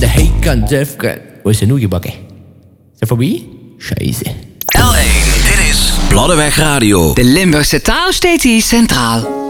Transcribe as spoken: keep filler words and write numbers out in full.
de hate Defcon. Hoe is het nu gebakken? Is dat voorbij? Scheisse. L één, dit is Bloodeweg Radio. De Limburgse taal steeds hier centraal.